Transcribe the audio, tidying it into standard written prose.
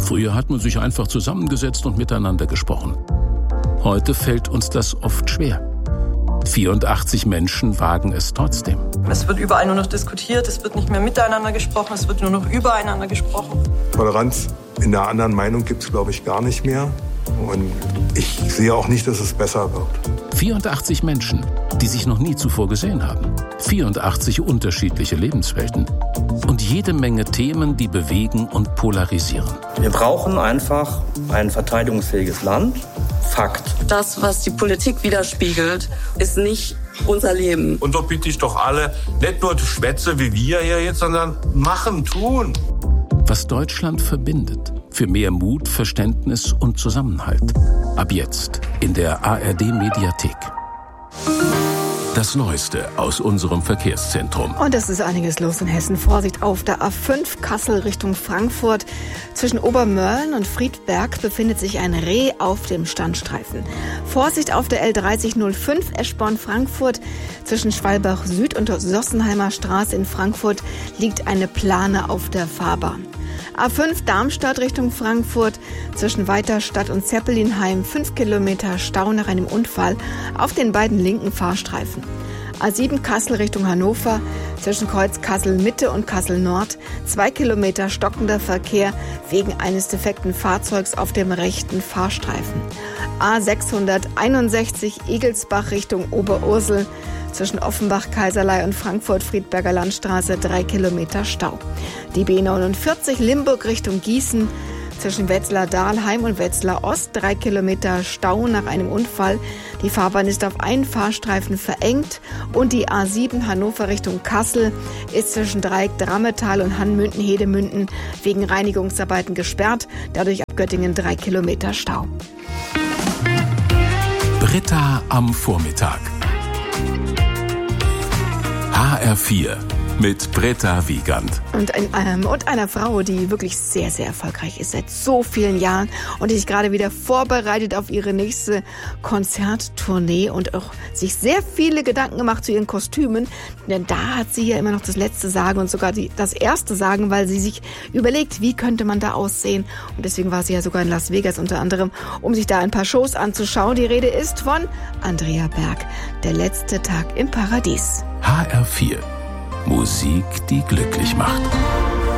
Früher hat man sich einfach zusammengesetzt und miteinander gesprochen. Heute fällt uns das oft schwer. 84 Menschen wagen es trotzdem. Es wird überall nur noch diskutiert, es wird nicht mehr miteinander gesprochen, es wird nur noch übereinander gesprochen. Toleranz in der anderen Meinung gibt es, glaube ich, gar nicht mehr. Und ich sehe auch nicht, dass es besser wird. 84 Menschen, die sich noch nie zuvor gesehen haben. 84 unterschiedliche Lebenswelten. Und jede Menge Themen, die bewegen und polarisieren. Wir brauchen einfach ein verteidigungsfähiges Land. Fakt. Das, was die Politik widerspiegelt, ist nicht unser Leben. Und so bitte ich doch alle, nicht nur Schwätze wie wir hier jetzt, sondern machen, tun. Was Deutschland verbindet. Für mehr Mut, Verständnis und Zusammenhalt. Ab jetzt in der ARD-Mediathek. Das Neueste aus unserem Verkehrszentrum. Und es ist einiges los in Hessen. Vorsicht auf der A5 Kassel Richtung Frankfurt. Zwischen Obermörlen und Friedberg befindet sich ein Reh auf dem Standstreifen. Vorsicht auf der L3005 Eschborn-Frankfurt. Zwischen Schwalbach Süd und Sossenheimer Straße in Frankfurt liegt eine Plane auf der Fahrbahn. A5 Darmstadt Richtung Frankfurt, zwischen Weiterstadt und Zeppelinheim 5 Kilometer Stau nach einem Unfall auf den beiden linken Fahrstreifen. A7 Kassel Richtung Hannover, zwischen Kreuz Kassel Mitte und Kassel Nord 2 Kilometer stockender Verkehr wegen eines defekten Fahrzeugs auf dem rechten Fahrstreifen. A661 Igelsbach Richtung Oberursel, zwischen Offenbach, Kaiserlei und Frankfurt-Friedberger Landstraße 3 Kilometer Stau. Die B49 Limburg Richtung Gießen, zwischen Wetzlar-Dahlheim und Wetzlar-Ost 3 Kilometer Stau nach einem Unfall. Die Fahrbahn ist auf einen Fahrstreifen verengt und die A7 Hannover Richtung Kassel ist zwischen Dreieck Drammetal und Hannmünden-Hedemünden wegen Reinigungsarbeiten gesperrt. Dadurch ab Göttingen 3 Kilometer Stau. Britta am Vormittag. HR4 mit Britta Wiegand. Und einer Frau, die wirklich sehr, sehr erfolgreich ist seit so vielen Jahren und die sich gerade wieder vorbereitet auf ihre nächste Konzerttournee und auch sich sehr viele Gedanken gemacht zu ihren Kostümen. Denn da hat sie ja immer noch das letzte Sagen und sogar das erste Sagen, weil sie sich überlegt, wie könnte man da aussehen. Und deswegen war sie ja sogar in Las Vegas unter anderem, um sich da ein paar Shows anzuschauen. Die Rede ist von Andrea Berg, Der letzte Tag im Paradies. HR4. Musik, die glücklich macht.